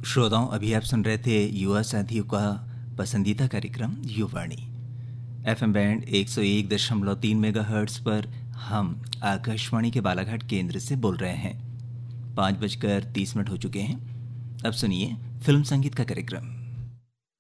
श्रोताओं, अभी आप सुन रहे थे युवा साथियों का पसंदीदा कार्यक्रम युवाणी। एफएम बैंड 101.3 मेगाहर्ट्ज़ पर हम आकाशवाणी के बालाघाट केंद्र से बोल रहे हैं। 5:30 हो चुके हैं। अब सुनिए फिल्म संगीत का कार्यक्रम।